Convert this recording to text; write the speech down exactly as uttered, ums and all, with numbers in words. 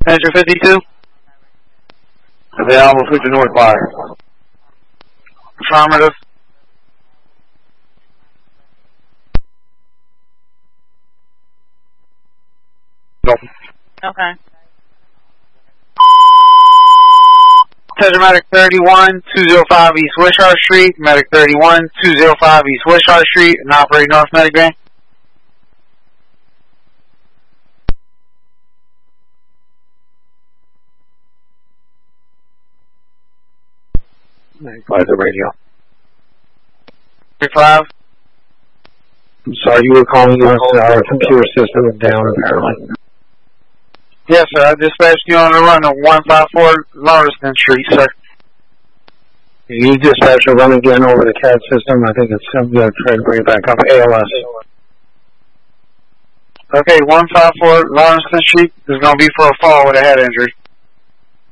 Measure fifty-two. The Alamo Fuji North Fire. Affirmative. No. Okay. Pleasure Medic thirty-one, two oh five East Wishart Street. Medic thirty-one, two oh five East Wishart Street, and operate North Medic Bay. ninety-five radio. thirty-five. I'm sorry, you were calling us. Our computer system is down apparently. Yes, sir. I dispatched you on the run of one five four Lauriston Street, sir. You dispatch a run again over the C A D system. I think it's I'm going to try to bring it back up. A L S. Okay, one five four Lauriston Street is going to be for a fall with a head injury.